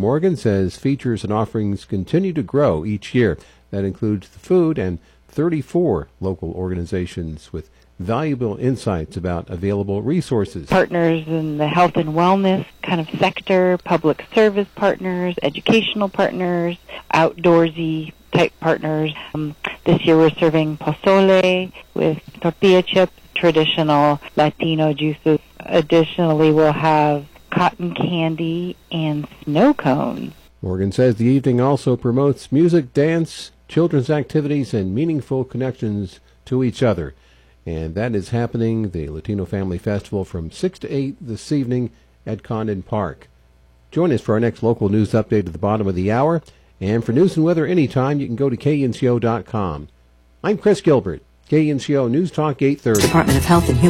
Morgan says features and offerings continue to grow each year. That includes the food and 34 local organizations with valuable insights about available resources. Partners in the health and wellness kind of sector, public service partners, educational partners, outdoorsy type partners. This year we're serving pozole with tortilla chips, traditional Latino juices. Additionally, we'll have cotton candy and snow cones. Morgan says the evening also promotes music, dance, children's activities, and meaningful connections to each other. And that is happening, the Latino Family Festival, from 6 to 8 this evening at Condon Park. Join us for our next local news update at the bottom of the hour. And for news and weather anytime, you can go to KNCO.com. I'm Chris Gilbert, KNCO News Talk 830. Department of Health and Human